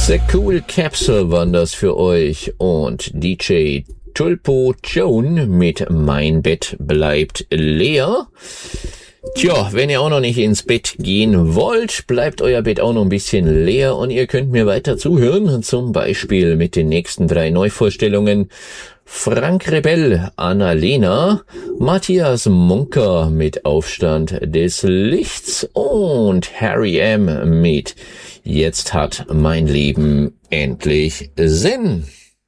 The Cool Capsule waren das für euch und DJ Tulpo Joan mit Mein Bett bleibt leer. Tja, wenn ihr auch noch nicht ins Bett gehen wollt, bleibt euer Bett auch noch ein bisschen leer und ihr könnt mir weiter zuhören, zum Beispiel mit den nächsten 3 Neuvorstellungen. Frank Rebell, Annalena, Matthias Munker mit Aufstand des Lichts und Harry M. mit Jetzt hat mein Leben endlich Sinn.